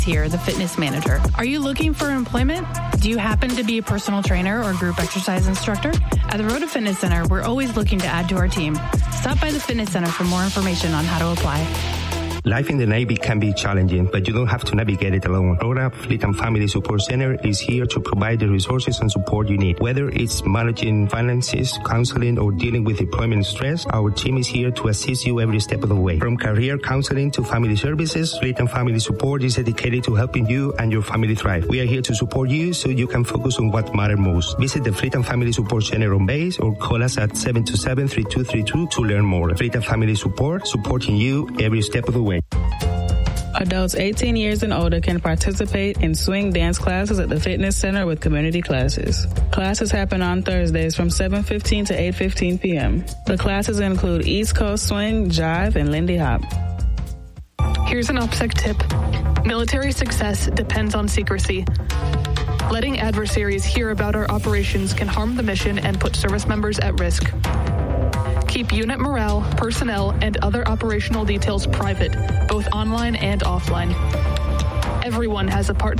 here, the fitness manager. Are you looking for employment? Do you happen to be a personal trainer or group exercise instructor? At the Rhoda Fitness Center, we're always looking to add to our team. Stop by the fitness center for more information on how to apply. Life in the Navy can be challenging, but you don't have to navigate it alone. Rhoda Fleet and Family Support Center is here to provide the resources and support you need. Whether it's managing finances, counseling, or dealing with deployment stress, our team is here to assist you every step of the way. From career counseling to family services, Fleet and Family Support is dedicated to helping you and your family thrive. We are here to support you so you can focus on what matters most. Visit the Fleet and Family Support Center on base or call us at 727-3232 to learn more. Fleet and Family Support, supporting you every step of the way. Adults 18 years and older can participate in swing dance classes at the Fitness Center with community classes. Classes happen on Thursdays from 7:15 to 8:15 p.m. The classes include East Coast Swing, Jive, and Lindy Hop. Here's an OPSEC tip. Military success depends on secrecy. Letting adversaries hear about our operations can harm the mission and put service members at risk. Keep unit morale, personnel, and other operational details private, both online and offline. Everyone has a part